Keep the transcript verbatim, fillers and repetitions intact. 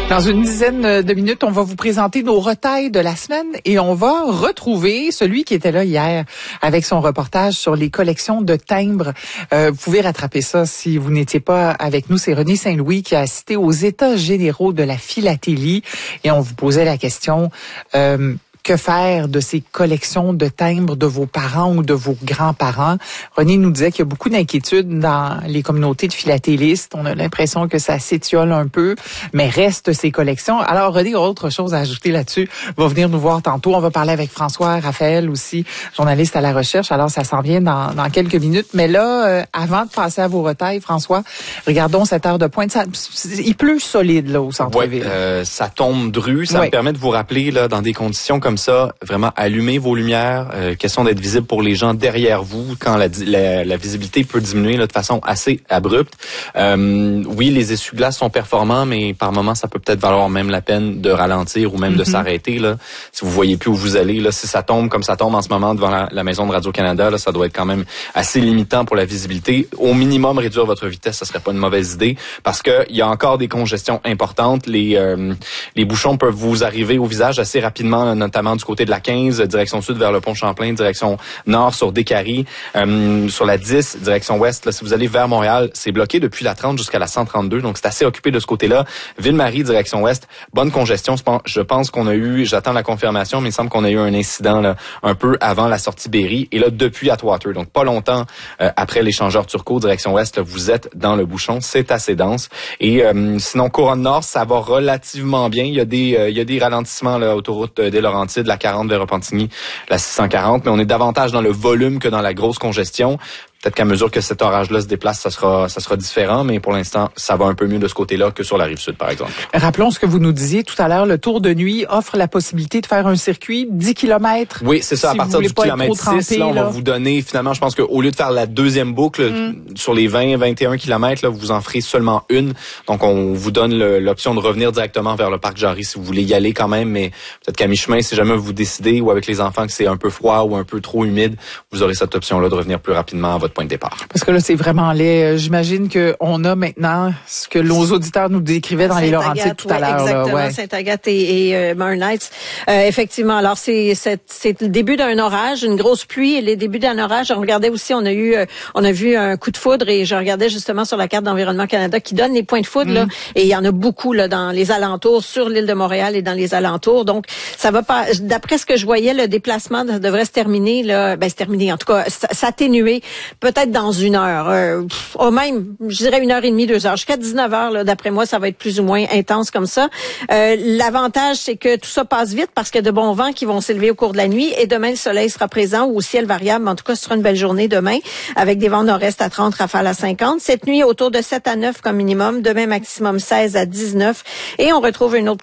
Dans une dizaine de minutes, on va vous présenter nos retails de la semaine et on va retrouver celui qui était là hier avec son reportage sur les collections de timbres. Euh, vous pouvez rattraper ça si vous n'étiez pas avec nous. C'est René Saint-Louis qui a assisté aux États généraux de la philatélie et on vous posait la question... Euh, Que faire de ces collections de timbres de vos parents ou de vos grands-parents? René nous disait qu'il y a beaucoup d'inquiétudes dans les communautés de philatélistes. On a l'impression que ça s'étiole un peu, mais reste ces collections. Alors, René a autre chose à ajouter là-dessus. Va venir nous voir tantôt. On va parler avec François Raphaël aussi, journaliste à la recherche. Alors, ça s'en vient dans, dans quelques minutes. Mais là, euh, avant de passer à vos retails, François, regardons cette heure de pointe. Ça, il pleut solide là au centre-ville. Ouais, euh, ça tombe dru. Ça ouais. me permet de vous rappeler là, dans des conditions comme ça, vraiment allumez vos lumières. Euh, question d'être visible pour les gens derrière vous quand la, la, la visibilité peut diminuer là, de façon assez abrupte. Euh, oui, les essuie-glaces sont performants, mais par moments, ça peut peut-être valoir même la peine de ralentir ou même mm-hmm. de s'arrêter. Là, si vous voyez plus où vous allez, là, si ça tombe comme ça tombe en ce moment devant la, la maison de Radio-Canada, là, ça doit être quand même assez limitant pour la visibilité. Au minimum, réduire votre vitesse, ça serait pas une mauvaise idée parce que il y a encore des congestions importantes. Les, euh, les bouchons peuvent vous arriver au visage assez rapidement, là, notamment du côté de la quinze, direction sud vers le pont Champlain, direction nord sur Décarie, euh, sur la dix, direction ouest. Là, si vous allez vers Montréal, c'est bloqué depuis la trente jusqu'à la cent trente-deux, donc c'est assez occupé de ce côté-là. Ville-Marie, direction ouest, bonne congestion. Je pense qu'on a eu, j'attends la confirmation, mais il me semble qu'on a eu un incident là, un peu avant la sortie Berry, et là depuis Atwater, donc pas longtemps euh, après l'échangeur Turcot, direction ouest, là, vous êtes dans le bouchon, c'est assez dense. Et euh, sinon, Couronne Nord, ça va relativement bien. Il y a des, euh, il y a des ralentissements là, autoroute des Laurentides, la quarante vers Repentigny, la six cent quarante, mais on est davantage dans le volume que dans la grosse congestion. Peut-être qu'à mesure que cet orage-là se déplace, ça sera, ça sera différent, mais pour l'instant, ça va un peu mieux de ce côté-là que sur la rive sud, par exemple. Rappelons ce que vous nous disiez tout à l'heure, le tour de nuit offre la possibilité de faire un circuit dix kilomètres. Oui, c'est ça, si à partir du kilomètre six, là, on là. va vous donner, finalement, je pense qu'au lieu de faire la deuxième boucle, mm. sur les vingt, vingt et un kilomètres, là, vous en ferez seulement une. Donc, on vous donne le, l'option de revenir directement vers le parc Jarry si vous voulez y aller quand même, mais peut-être qu'à mi-chemin, si jamais vous décidez, ou avec les enfants que c'est un peu froid ou un peu trop humide, vous aurez cette option-là de revenir plus rapidement à votre point de départ. Parce que là, c'est vraiment laid. J'imagine qu'on a maintenant ce que nos auditeurs nous décrivaient dans les Laurentides tout à l'heure. Exactement, là, ouais. Sainte-Agathe et, et euh, Burn Heights. Euh, effectivement, alors c'est, c'est c'est le début d'un orage, une grosse pluie et les débuts d'un orage. On regardait aussi, on a eu, euh, on a vu un coup de foudre et je regardais justement sur la carte d'Environnement Canada qui donne les points de foudre, mm. là, et il y en a beaucoup là dans les alentours, sur l'île de Montréal et dans les alentours. Donc, ça va pas. D'après ce que je voyais, le déplacement devrait se terminer là, ben se terminer, en tout cas, s'atténuer peut-être dans une heure. Euh, au même, je dirais une heure et demie, deux heures. Jusqu'à dix-neuf heures, là, d'après moi, ça va être plus ou moins intense comme ça. Euh, l'avantage, c'est que tout ça passe vite parce qu'il y a de bons vents qui vont s'élever au cours de la nuit et demain, le soleil sera présent ou au ciel variable. Mais en tout cas, ce sera une belle journée demain avec des vents nord-est à trente, rafales à cinquante. Cette nuit, autour de sept à neuf comme minimum. Demain, maximum seize à dix-neuf. Et on retrouve une autre